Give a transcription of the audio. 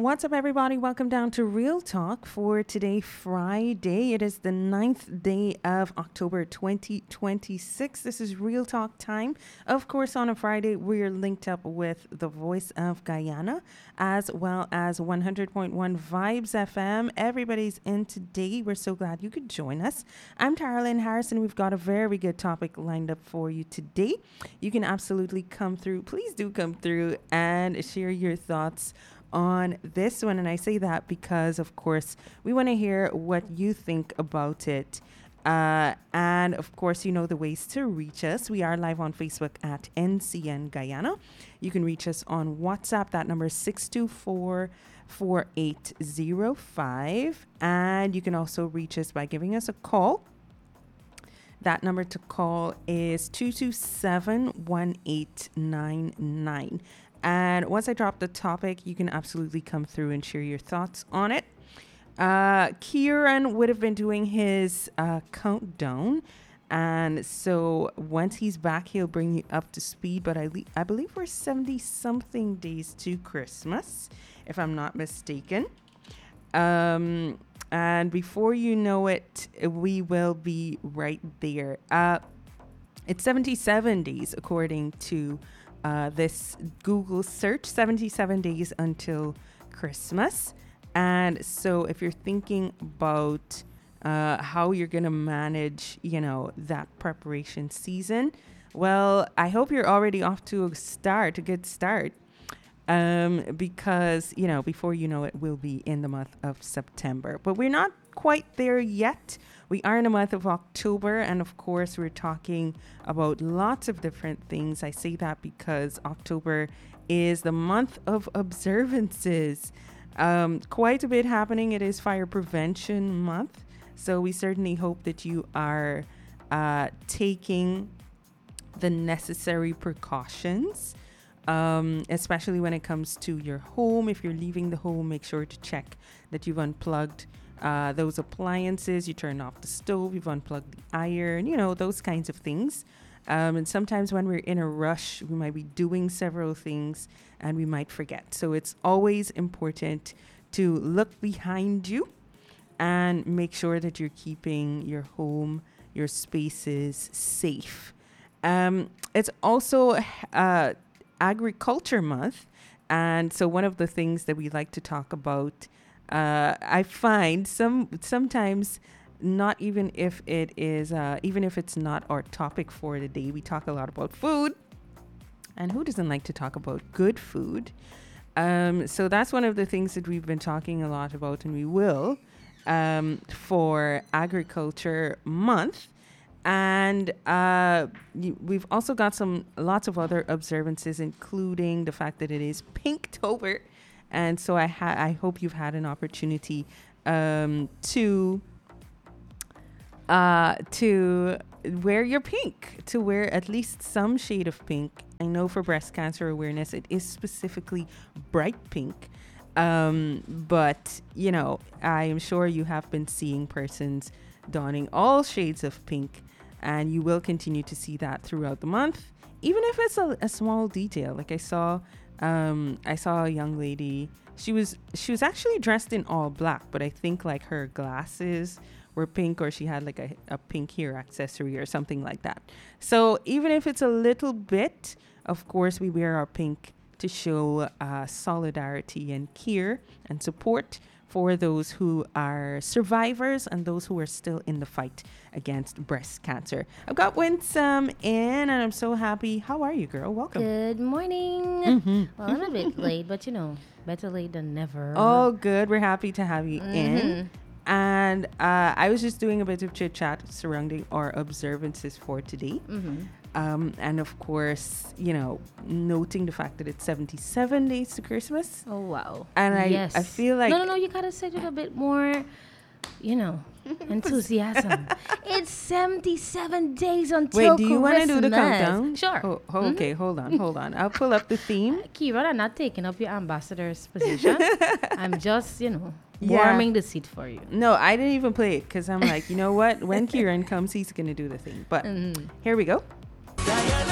What's up, everybody? Welcome down to Real Talk for today, Friday. It is the 9th day of October 2026. This is Real Talk time. Of course, on a Friday, we're linked up with the Voice of Guyana, as well as 100.1 Vibes FM. Everybody's in today. We're so glad you could join us. I'm Taralyn Harrison. We've got a very good topic lined up for you today. You can absolutely come through. Please do come through and share your thoughts on this one. And I say that because, of course, we want to hear what you think about it. And, of course, you know the ways to reach us. We are live on Facebook at NCN Guyana. You can reach us on WhatsApp. That number is 624-4805. And you can also reach us by giving us a call. That number to call is 227-1899. And once I drop the topic, you can absolutely come through and share your thoughts on it. Kieran would have been doing his countdown. And so once he's back, he'll bring you up to speed. But I believe we're 70-something days to Christmas, if I'm not mistaken. And before you know it, we will be right there. It's 77 days, according to this Google search, 77 days until Christmas. And so if you're thinking about how you're going to manage, that preparation season, well, I hope you're already off to a good start. Because, before you know it, we'll be in the month of September. But we're not quite there yet. We are in the month of October, and of course, we're talking about lots of different things. I say that because October is the month of observances. Quite a bit happening. It is Fire Prevention Month. So we certainly hope that you are taking the necessary precautions. Especially when it comes to your home. If you're leaving the home, make sure to check that you've unplugged those appliances. You turn off the stove, you've unplugged the iron, those kinds of things. And sometimes when we're in a rush, we might be doing several things and we might forget. So it's always important to look behind you and make sure that you're keeping your home, your spaces safe. It's also Agriculture Month, and so one of the things that we like to talk about, I find sometimes, not even if it is, even if it's not our topic for the day, we talk a lot about food, and who doesn't like to talk about good food? So that's one of the things that we've been talking a lot about, and we will for Agriculture Month. And we've also got lots of other observances, including the fact that it is Pinktober. And so I hope you've had an opportunity to wear your pink, to wear at least some shade of pink. I know for breast cancer awareness, it is specifically bright pink. But, I am sure you have been seeing persons donning all shades of pink. And you will continue to see that throughout the month, even if it's a small detail. Like I saw a young lady. She was actually dressed in all black, but I think like her glasses were pink, or she had like a pink hair accessory or something like that. So even if it's a little bit, of course, we wear our pink to show solidarity and care and support for those who are survivors and those who are still in the fight against breast cancer. I've got Winsome in, and I'm so happy. How are you, girl? Welcome. Good morning. Well, I'm a bit late, but better late than never. Oh, good. We're happy to have you in. And I was just doing a bit of chit chat surrounding our observances for today. And of course, noting the fact that it's 77 days to Christmas. Oh, wow. And I feel like... No, you gotta say it a bit more, enthusiasm. It's 77 days until Christmas. Wait, do you want to do the countdown? Sure. Okay, hold on. I'll pull up the theme. Kira, I'm not taking up your ambassador's position. I'm just, warming the seat for you. No, I didn't even play it because I'm like, you know what? When Kieran comes, he's going to do the thing. But here we go.